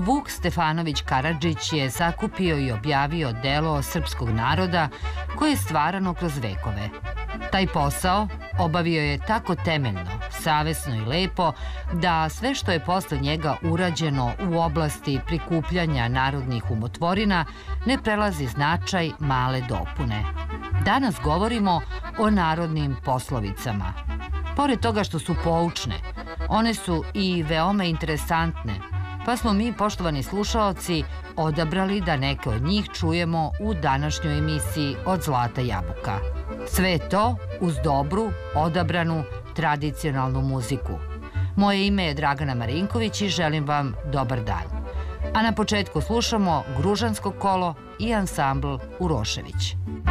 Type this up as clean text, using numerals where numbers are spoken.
Vuk Stefanović Karadžić je sakupio i objavio delo srpskog naroda koje je stvarano kroz vekove. Taj posao obavio je tako temeljno, savesno i lepo da sve što je posle njega urađeno u oblasti prikupljanja narodnih umotvorina ne prelazi značaj male dopune. Danas govorimo o narodnim poslovicama. Pored toga što su poučne, one su i veoma interesantne, pa smo mi, poštovani slušaoci, odabrali da neke od njih čujemo u današnjoj emisiji Od zlata jabuka. Sve to uz dobru, odabranu, tradicionalnu muziku. Moje ime je Dragana Marinković i želim vam dobar dan. A na početku slušamo Gružansko kolo i ansambl Urošević.